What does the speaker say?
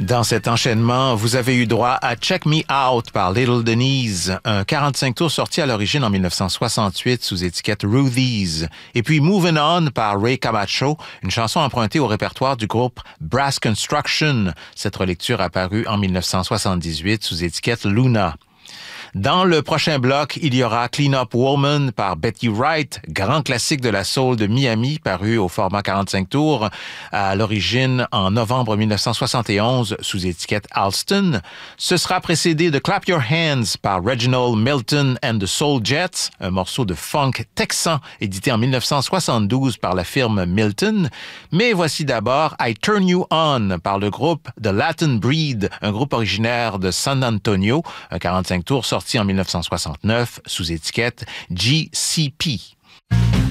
Dans cet enchaînement, vous avez eu droit à Check Me Out par Little Denise, un 45 tours sorti à l'origine en 1968 sous étiquette Ruthies. Et puis Moving On par Ray Camacho, une chanson empruntée au répertoire du groupe Brass Construction. Cette relecture apparue en 1978 sous étiquette Luna. Dans le prochain bloc, il y aura Clean Up Woman par Betty Wright, grand classique de la soul de Miami, paru au format 45 tours, à l'origine en novembre 1971 sous étiquette Alston. Ce sera précédé de Clap Your Hands par Reginald Milton and the Soul Jets, un morceau de funk texan édité en 1972 par la firme Milton. Mais voici d'abord I Turn You On par le groupe The Latin Breed, un groupe originaire de San Antonio, un 45 tours sorti en 1969 sous étiquette GCP.